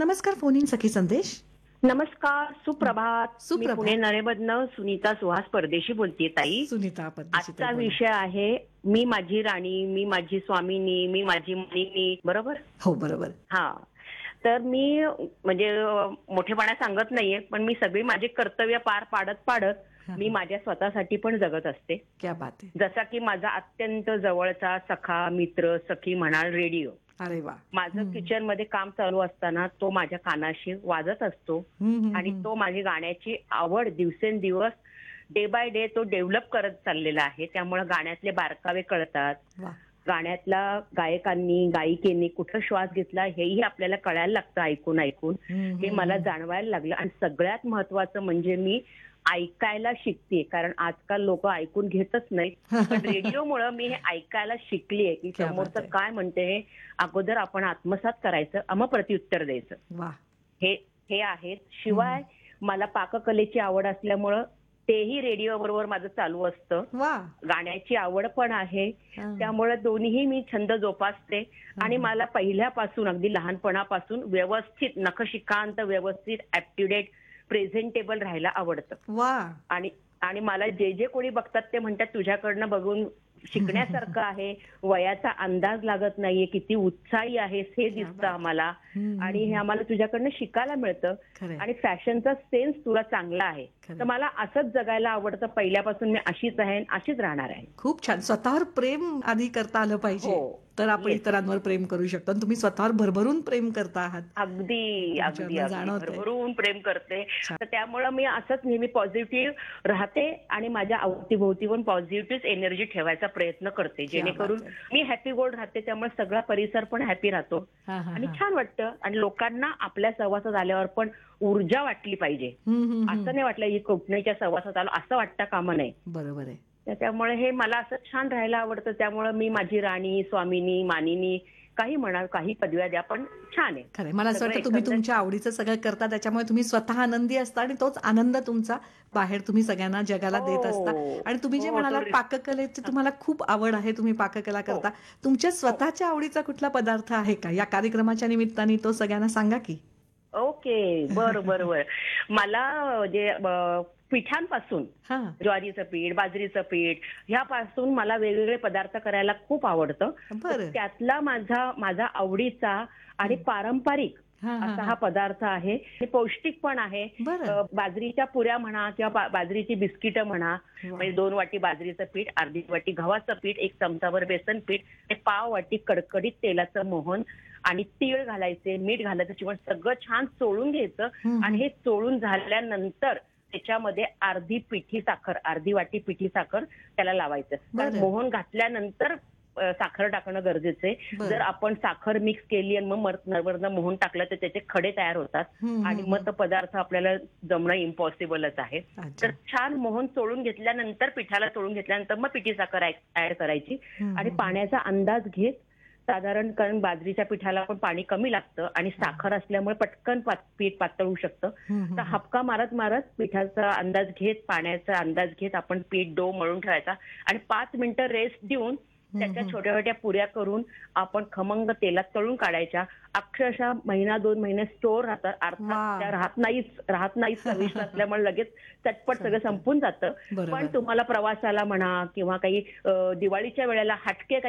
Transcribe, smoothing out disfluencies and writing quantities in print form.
नमस्कार, phone in सखी संदेश. नमस्कार, सुप्रभात. मी सुप्रभात. पुणे नरेमधनं सुनीता सुहास परदेशी बोलतेय ताई. सुनीता पद्मश्री ताई आजचा बोला. विषय आहे मी माझी राणी, मी माझी स्वामिनी, मी माझी मानिनी. बरोबर? हो, बरोबर. हा. तर मी म्हणजे मोठेपणा सांगत नाहीये, पण मी सगळी माझी कर्तव्य पार पाडत पाडत हां, मी हां. माझ्या स्वतःसाठी पण जगत असते. क्या बात है. जसा की माझा अत्यंत जवळचा सखा, मित्र, सखी म्हणाल रेडिओ. अरे वाह! माझं किचन मध्ये काम चालू असताना तो माझ्या कानाशी वाजत असतो आणि तो माझी गाण्याची आवड दिवसेंदिवस डे बाय डे तो डेव्हलप करत चाललेला आहे. त्यामुळे गाण्यातले बारकावे कळतात. वाह! गाण्यातला गायकांनी गायिकेने कुठं श्वास घेतला हेही आपल्याला कळायला लागतं ऐकून ऐकून. हे मला जाणवायला लागलं आणि सगळ्यात महत्वाचं म्हणजे मी ऐकायला शिकते, कारण आजकाल लोक ऐकून घेतच नाहीत. पण रेडिओमुळे मी हे ऐकायला शिकलीये की क्या बात समोरचं आहे. काय म्हणते हे अगोदर आपण आत्मसात करायचं, मग प्रत्युत्तर द्यायचं. वाह! हे हे आहेत. शिवाय मला पाककलेची आवड असल्यामुळं तेही रेडिओ बरोबर माझं चालू असतं. वाह! गाण्याची आवड पण आहे. हां. त्यामुळे दोन्हीही मी छंद जोपासते आणि मला पहिल्यापासून अगदी लहानपणापासून व्यवस्थित नखशिखांत व्यवस्थित अप टू डेट प्रेझेंटेबल राहायला आवडतं. वाह! आणि आणि मला जे जे कोणी बघतात ते म्हणतात तुझ्याकडनं बघून शिकण्यासारखं आहे, वयाचा अंदाज लागत नाहीये, किती उत्साही आहेस हे क्या दिसतं बात. आम्हाला हं, आणि हे आम्हाला तुझ्याकडनं शिकायला मिळतं खरंय. आणि फॅशनचा सेन्स तुला चांगला आहे. खरंय. तर मला असंच जगायला आवडतं. पहिल्यापासून मी अशीच आहे आणि अशीच राहणार आहे. खूप छान. स्वतःवर प्रेम आधी करता आलं पाहिजे. हो. तर आपण येस. इतरांवर प्रेम करू शकतो. आणि तुम्ही स्वतःवर भरभरून प्रेम करता आहात. अगदी अगदी तुमच्यावरनं अगदी जाणवतंय. भरभरून प्रेम करते. छान. तर त्यामुळं मी असंच नेहमी पॉझिटिव्ह राहते आणि माझ्या अवतीभोवती पण पॉझिटिव्ह एनर्जी ठेवायचा प्रयत्न करते, जेणेकरून बात आहे. मी हॅपी गोल्ड राहते. त्यामुळे सगळा परिसर पण हॅपी राहतो हां, हां, आणि हां. छान वाटतं आणि लोकांना आपल्या सहवासात आल्यावर पण ऊर्जा वाटली पाहिजे. असं नाही वाटलं की कुठण्याच्या सहवासात आलो असं वाटता कामा नये. बरोबर आहे. तर त्यामुळे हे मला असं छान राहायला आवडतं. त्यामुळे मी माझी राणी, स्वामिनी, मानिनी काही म्हणाल, काही पदव्या द्या, पण छान आहे. खरंय. मला असं सगळं वाटतं तुम्ही एकंदर तुमच्या आवडीचं सगळं करता, त्याच्यामुळे तुम्ही स्वतः आनंदी असता आणि तोच आनंद तुमचा बाहेर तुम्ही सगळ्यांना जगाला देत असता. हो. आणि तुम्ही जे हो, तो म्हणालात पाककलेची तुम्हाला खूप आवड आहे, तुम्ही पाककला हो. करता. तुमच्या हो. स्वतःच्या आवडीचा कुठला पदार्थ आहे का? या कार्यक्रमाच्या निमित्ताने तो सगळ्यांना सांगा की. ओके. बरं, बरं, बरं. मला जे पिठांपासून हां. ज्वारीचं पीठ, बाजरीचं पीठ ह्यापासून मला वेगवेगळे पदार्थ करायला खूप आवडतं. तर बरं. त्यातला माझा आवडीचा आणि पारंपरिक हां, हां, असा हा हां. पदार्थ आहे. हे पौष्टिक पण आहे. बरं. बाजरीच्या पुऱ्या म्हणा किंवा बाजरीची बिस्किटं म्हणा. वाह! म्हणजे 2 वाटी बाजरीचं पीठ, अर्धी वाटी गव्हाचं पीठ, 1 चमचाभर बेसन पीठ, आणि पाव वाटी कडकडीत तेलाचं मोहन आणि तीळ घालायचे, मीठ घालायचं, चिवण सगळं छान चोळून घ्यायचं आणि हे चोळून झाल्यानंतर त्याच्यामध्ये अर्धी वाटी पिठी साखर त्याला लावायचं. कारण बरं. मोहन घातल्यानंतर साखर टाकणं गरजेचं आहे. बरं. जर आपण साखर मिक्स केली आणि मग वरनं मोहन टाकलं तर त्याचे खडे तयार होतात आणि मग तो पदार्थ आपल्याला जमणं इम्पॉसिबलच आहे. अच्छा. तर छान मोहन चोळून घेतल्यानंतर, पिठाला चोळून घेतल्यानंतर मग पिठी साखर ऍड करायची आणि पाण्याचा अंदाज घेत साधारण, कारण बाजरीच्या पिठाला पण पाणी कमी लागतं आणि साखर असल्यामुळे पटकन पीठ पातळ होऊ शकतं. तर हपका मारत मारत पिठाचा अंदाज घेत, पाण्याचा अंदाज घेत आपण पीठ डो मळून ठेवायचा आणि 5 मिनिटं रेस्ट देऊन त्याच्या छोट्या छोट्या पुऱ्या करून आपण खमंग तेलात तळून काढायच्या. अक्षरशः 1-2 महिने स्टोर राहतात. अर्थात वाह! त्या राहत नाहीच चविष्ट असल्यामुळे लगेच चटपट सगळं संपून जातं. बरोबर. पण तुम्हाला प्रवासाला म्हणा किंवा काही दिवाळीच्या वेळेला हटके